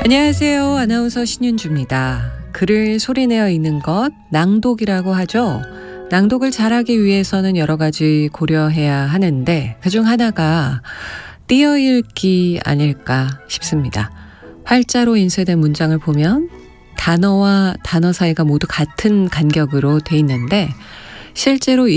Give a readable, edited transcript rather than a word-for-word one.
안녕하세요. 아나운서 신윤주입니다. 글을 소리내어 읽는 것, 낭독이라고 하죠. 낭독을 잘하기 위해서는 여러 가지 고려해야 하는데 그중 하나가 띄어읽기 아닐까 싶습니다. 활자로 인쇄된 문장을 보면 단어와 단어 사이가 모두 같은 간격으로 돼 있는데 실제로